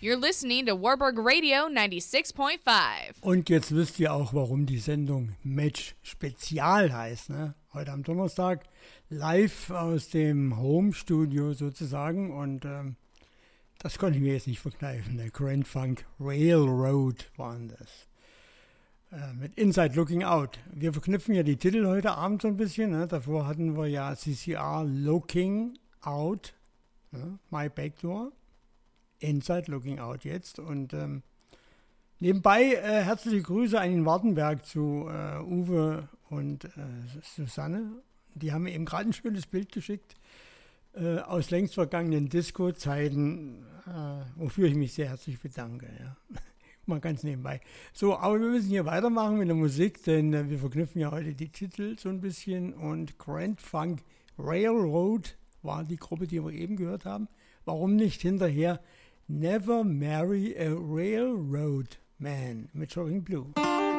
You're listening to Warburg Radio 96.5. Und jetzt wisst ihr auch, warum die Sendung Match Spezial heißt. Ne? Heute am Donnerstag live aus dem Home-Studio sozusagen. Und das konnte ich mir jetzt nicht verkneifen. Der Grand Funk Railroad waren das. Mit Inside Looking Out. Wir verknüpfen ja die Titel heute Abend so ein bisschen. Ne? Davor hatten wir ja CCR Looking Out, ne? My Backdoor. Inside Looking Out jetzt. Und nebenbei herzliche Grüße an den Wartenberg zu Uwe und Susanne. Die haben mir eben gerade ein schönes Bild geschickt aus längst vergangenen Disco-Zeiten, wofür ich mich sehr herzlich bedanke. Ja. Mal ganz nebenbei. So, aber wir müssen hier weitermachen mit der Musik, denn wir verknüpfen ja heute die Titel so ein bisschen. Und Grand Funk Railroad war die Gruppe, die wir eben gehört haben. Warum nicht hinterher Never Marry a Railroad Man mit Shocking Blue.